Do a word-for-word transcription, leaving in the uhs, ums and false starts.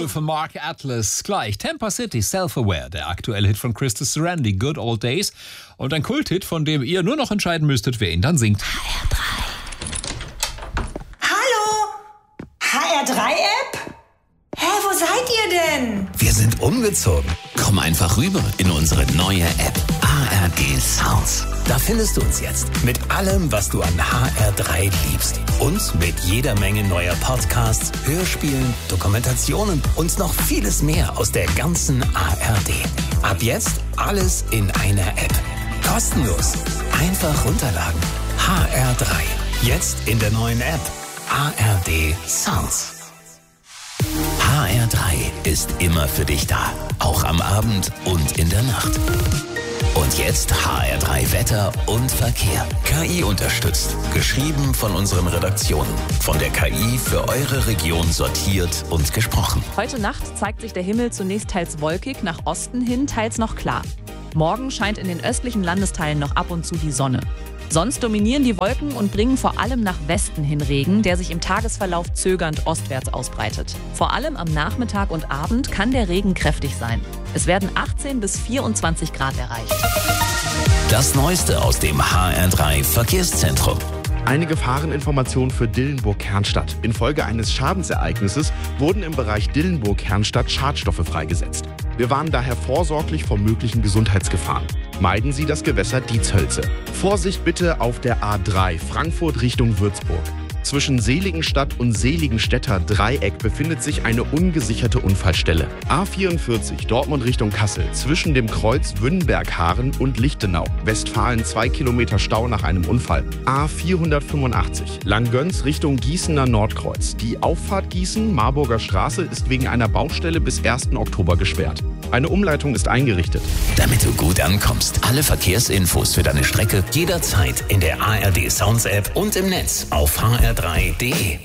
Soul von Mark Atlas. Gleich Tampa City, Self-Aware, der aktuelle Hit von Krista Sarandon, Good Old Days. Und ein Kulthit, von dem ihr nur noch entscheiden müsstet, wer ihn dann singt. H R drei. Hallo? H R drei App? Hä, wo seid ihr denn? Wir sind umgezogen. Komm einfach rüber in unsere neue App A R D Sounds. Da findest du uns jetzt mit allem, was du an H R drei liebst. Und mit jeder Menge neuer Podcasts, Hörspielen, Dokumentationen und noch vieles mehr aus der ganzen A R D. Ab jetzt alles in einer App. Kostenlos. Einfach runterladen. H R drei. Jetzt in der neuen App A R D Sounds. H R drei ist immer für dich da. Auch am Abend und in der Nacht. Und jetzt H R drei Wetter und Verkehr. K I unterstützt. Geschrieben von unseren Redaktionen. Von der K I für eure Region sortiert und gesprochen. Heute Nacht zeigt sich der Himmel zunächst teils wolkig, nach Osten hin teils noch klar. Morgen scheint in den östlichen Landesteilen noch ab und zu die Sonne. Sonst dominieren die Wolken und bringen vor allem nach Westen hin Regen, der sich im Tagesverlauf zögernd ostwärts ausbreitet. Vor allem am Nachmittag und Abend kann der Regen kräftig sein. Es werden achtzehn bis vierundzwanzig Grad erreicht. Das Neueste aus dem H R drei Verkehrszentrum. Eine Gefahreninformation für Dillenburg-Kernstadt. Infolge eines Schadensereignisses wurden im Bereich Dillenburg-Kernstadt Schadstoffe freigesetzt. Wir warnen daher vorsorglich vor möglichen Gesundheitsgefahren. Meiden Sie das Gewässer Dietshölze. Vorsicht bitte auf der A drei, Frankfurt Richtung Würzburg. Zwischen Seligenstadt und Seligenstädter Dreieck befindet sich eine ungesicherte Unfallstelle. A vierundvierzig, Dortmund Richtung Kassel, zwischen dem Kreuz Wünnberg-Haaren und Lichtenau. Westfalen zwei Kilometer Stau nach einem Unfall. A vierhundertfünfundachtzig, Langgöns Richtung Gießener Nordkreuz. Die Auffahrt Gießen, Marburger Straße, ist wegen einer Baustelle bis ersten Oktober gesperrt. Eine Umleitung ist eingerichtet. Damit du gut ankommst, alle Verkehrsinfos für deine Strecke jederzeit in der A R D Sounds App und im Netz auf h r drei punkt d e.